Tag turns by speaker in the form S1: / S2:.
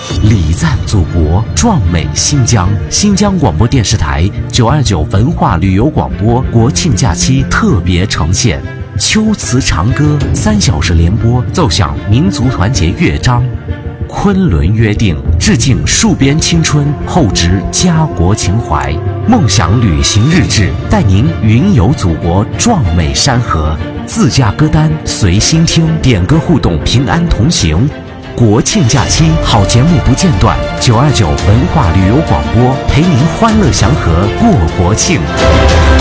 S1: 礼赞祖国，壮美新疆。新疆广播电视台929文化旅游广播国庆假期特别呈现秋词长歌，3小时联播，奏响民族团结乐章。昆仑约定，致敬戍边青春，厚植家国情怀。梦想旅行日志，带您云游祖国壮美山河。自驾歌单随心听，点歌互动，平安同行。国庆假期好节目不间断，929文化旅游广播陪您欢乐祥和过国庆。